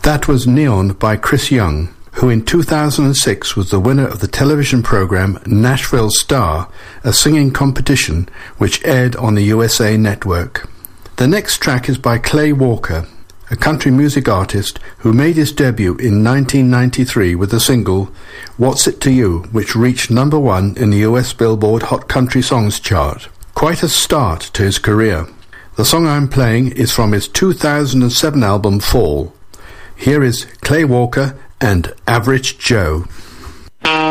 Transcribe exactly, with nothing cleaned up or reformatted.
That was Neon by Chris Young, who in two thousand six was the winner of the television program Nashville Star, a singing competition which aired on the U S A Network. The next track is by Clay Walker, a country music artist who made his debut in nineteen ninety-three with the single What's It to You, which reached number one in the U S Billboard Hot Country Songs chart. Quite a start to his career. The song I'm playing is from his two thousand seven album Fall. Here is Clay Walker and Average Joe.